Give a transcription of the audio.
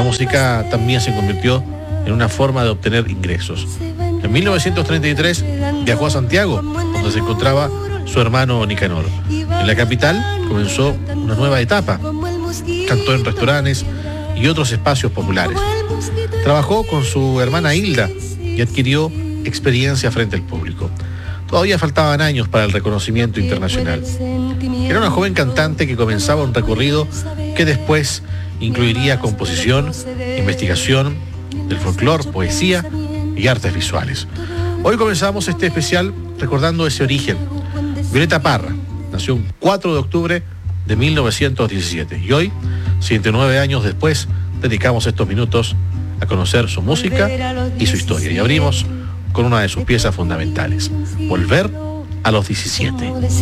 música también se convirtió en una forma de obtener ingresos. En 1933 viajó a Santiago, donde se encontraba su hermano Nicanor. En la capital comenzó una nueva etapa. Cantó en restaurantes y otros espacios populares. Trabajó con su hermana Hilda y adquirió experiencia frente al público. Todavía faltaban años para el reconocimiento internacional. Era una joven cantante que comenzaba un recorrido que después incluiría composición, investigación del folclore, poesía y artes visuales. Hoy comenzamos este especial recordando ese origen. Violeta Parra nació un 4 de octubre de 1917 y hoy, 109 años después, dedicamos estos minutos a conocer su música y su historia. Y abrimos con una de sus piezas fundamentales, Volver a los 17.